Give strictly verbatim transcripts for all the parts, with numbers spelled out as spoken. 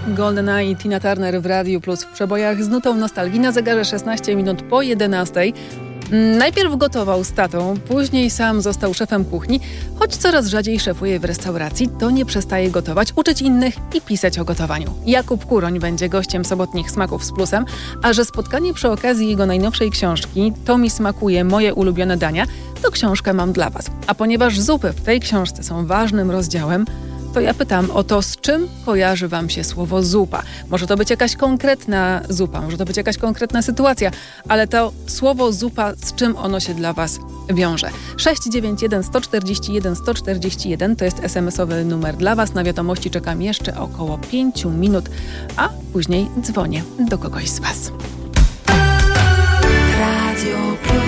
GoldenEye i Tina Turner w Radiu Plus w przebojach z nutą nostalgii na zegarze szesnaście minut po jedenastej. Najpierw gotował z tatą, później sam został szefem kuchni. Choć coraz rzadziej szefuje w restauracji, to nie przestaje gotować, uczyć innych i pisać o gotowaniu. Jakub Kuroń będzie gościem sobotnich Smaków z Plusem, a że spotkanie przy okazji jego najnowszej książki To mi smakuje, moje ulubione dania, to książkę mam dla Was. A ponieważ zupy w tej książce są ważnym rozdziałem, to ja pytam o to, z czym kojarzy Wam się słowo zupa. Może to być jakaś konkretna zupa, może to być jakaś konkretna sytuacja, ale to słowo zupa, z czym ono się dla Was wiąże? sześć dziewięć jeden sto czterdzieści jeden sto czterdzieści jeden to jest es em esowy numer dla Was. Na wiadomości czekam jeszcze około pięciu minut, a później dzwonię do kogoś z Was. Radio Plus.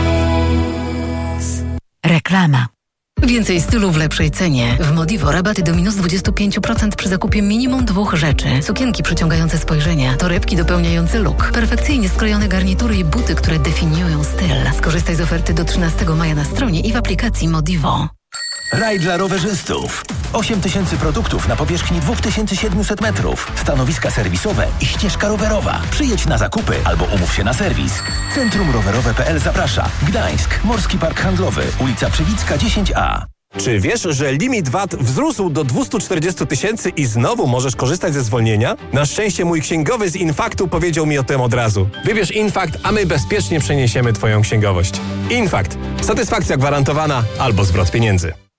Reklama. Więcej stylu w lepszej cenie. W Modivo rabaty do minus dwadzieścia pięć procent przy zakupie minimum dwóch rzeczy. Sukienki przyciągające spojrzenia, torebki dopełniające look, perfekcyjnie skrojone garnitury i buty, które definiują styl. Skorzystaj z oferty do trzynastego maja na stronie i w aplikacji Modivo. Raj dla rowerzystów. osiem tysięcy produktów na powierzchni dwa tysiące siedemset metrów. Stanowiska serwisowe i ścieżka rowerowa. Przyjedź na zakupy albo umów się na serwis. Centrum Rowerowe kropka pe el zaprasza. Gdańsk, Morski Park Handlowy, ulica Przywicka dziesięć a. Czy wiesz, że limit V A T wzrósł do dwieście czterdzieści tysięcy i znowu możesz korzystać ze zwolnienia? Na szczęście mój księgowy z Infaktu powiedział mi o tym od razu. Wybierz Infakt, a my bezpiecznie przeniesiemy Twoją księgowość. Infakt. Satysfakcja gwarantowana albo zwrot pieniędzy.